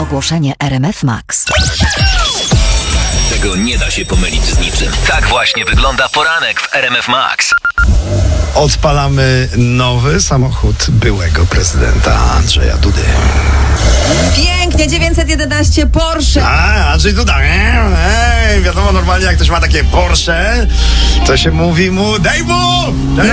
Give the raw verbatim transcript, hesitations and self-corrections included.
Ogłoszenie R M F Max. Tego nie da się pomylić z niczym. Tak właśnie wygląda poranek w R M F Max. Odpalamy nowy samochód byłego prezydenta Andrzeja Dudy. Pięknie, dziewięćset jedenaście Porsche. A, Andrzej Duda. Ej, wiadomo, normalnie jak ktoś ma takie Porsche, to się mówi mu, daj mu! Daj